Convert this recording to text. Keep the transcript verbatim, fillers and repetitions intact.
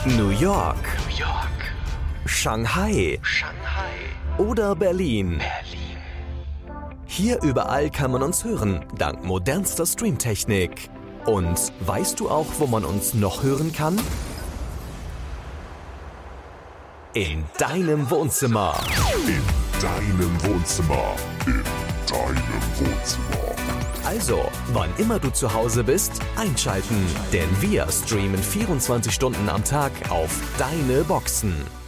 New York, New York, Shanghai, Shanghai oder Berlin. Berlin. Hier überall kann man uns hören, dank modernster Streamtechnik. Und weißt du auch, wo man uns noch hören kann? In deinem Wohnzimmer. In deinem Wohnzimmer. In deinem Wohnzimmer. Also, wann immer du zu Hause bist, einschalten. Denn wir streamen vierundzwanzig Stunden am Tag auf deine Boxen.